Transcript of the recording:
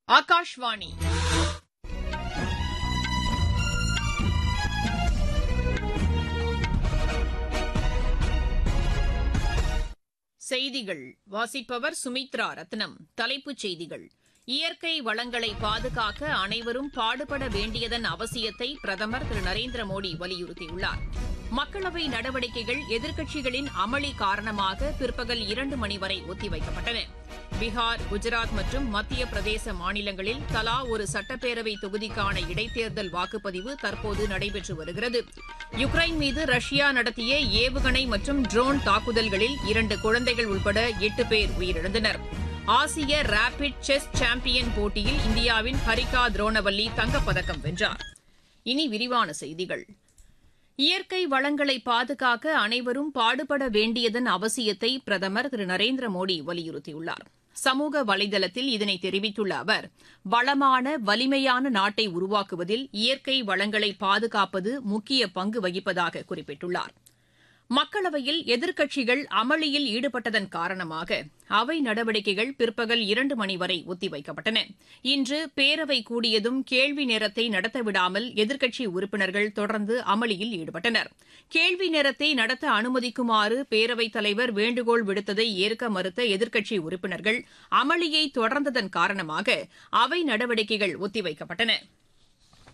ஆகாஷ்வாணி செய்திகள் வாசிப்பவர் சுமித்ரா ரத்னம். தலைப்புச் செய்திகள்: இயற்கை வளங்களை பாதுகாக்க அனைவரும் பாடுபட வேண்டியதன் அவசியத்தை பிரதமர் திரு நரேந்திர மோடி வலியுறுத்தியுள்ளார். மக்களவை நடவடிக்கைகள் எதிர்க்கட்சிகளின் அமளி காரணமாக பிற்பகல் 2 மணி வரை ஒத்திவைக்கப்பட்டன. பீகார், குஜராத் மற்றும் மத்திய பிரதேச மாநிலங்களில் தலா ஒரு சட்டப்பேரவை தொகுதிக்கான இடைத்தேர்தல் வாக்குப்பதிவு தற்போது நடைபெற்று வருகிறது. யுக்ரைன் மீது ரஷ்யா நடத்திய ஏவுகணை மற்றும் ட்ரோன் தாக்குதல்களில் 2 குழந்தைகள் உட்பட 8 பேர் உயிரிழந்தனர். ஆசிய ரேபிட் செஸ் சாம்பியன் போட்டியில் இந்தியாவின் ஹரிகா துரோணவல்லி தங்கப்பதக்கம் வென்றார். இனி விரிவான செய்திகள். இயற்கை வளங்களை பாதுகாக்க அனைவரும் பாடுபட வேண்டியதன் அவசியத்தை பிரதமர் திரு நரேந்திர மோடி வலியுறுத்தியுள்ளார். சமூக வலைதளத்தில் இதனை தெரிவித்துள்ள அவர், வளமான வலிமையான நாட்டை உருவாக்குவதில் இயற்கை வளங்களை பாதுகாப்பது முக்கிய பங்கு வகிப்பதாக குறிப்பிட்டுள்ளார். மக்களவையில் எதிர்க்கட்சிகள் அமளியில் ஈடுபட்டதன் காரணமாக அவை நடவடிக்கைகள் பிற்பகல் 2 மணி வரை ஒத்திவைக்கப்பட்டன. இன்று பேரவை கூடியதும் கேள்வி நேரத்தை நடத்தவிடாமல் எதிர்க்கட்சி உறுப்பினர்கள் தொடர்ந்து அமளியில் ஈடுபட்டனர். கேள்வி நேரத்தை நடத்த அனுமதிக்குமாறு பேரவைத் தலைவர் வேண்டுகோள் விடுத்ததை ஏற்க மறுத்த எதிர்க்கட்சி உறுப்பினர்கள் அமளியை தொடர்ந்ததன் காரணமாக அவை நடவடிக்கைகள் ஒத்திவைக்கப்பட்டன.